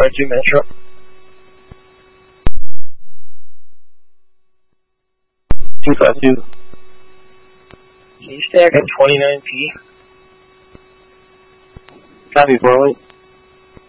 252 Metro. Can you stay at 29P? Copy, 408.